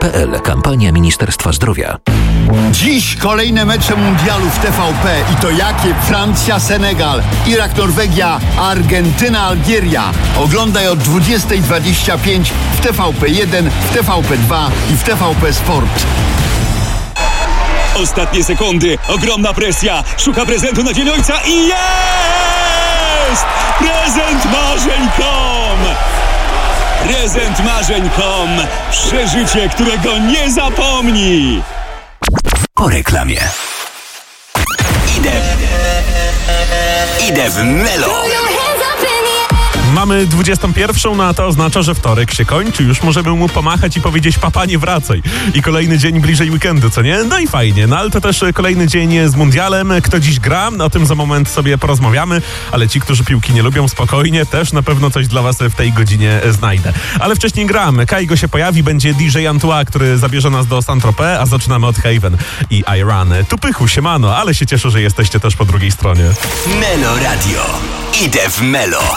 TVP.pl. Kampania Ministerstwa Zdrowia. Dziś kolejne mecze mundialu w TVP i to jakie? Francja, Senegal, Irak, Norwegia, Argentyna, Algieria. Oglądaj od 20:25 w TVP1, w TVP2 i w TVP Sport. Ostatnie sekundy, ogromna presja, szuka prezentu na Dzień Ojca i jest! Prezent marzeń.com! Prezent marzeń.com. Przeżycie, którego nie zapomni. Po reklamie. Idę w Melo. Mamy 21, no a to oznacza, że wtorek się kończy. Już możemy mu pomachać i powiedzieć: papa, nie wracaj. I kolejny dzień bliżej weekendu, co nie? No i fajnie. No ale to też kolejny dzień z mundialem. Kto dziś gra? O tym za moment sobie porozmawiamy. Ale ci, którzy piłki nie lubią, spokojnie. Też na pewno coś dla was w tej godzinie znajdę. Ale wcześniej gramy. Kaigo się pojawi. Będzie DJ Antoine, który zabierze nas do Saint-Tropez, a zaczynamy od Haven i Iran. Tu Pychu, siemano. Ale się cieszę, że jesteście też po drugiej stronie. Melo Radio. Idę w Melo.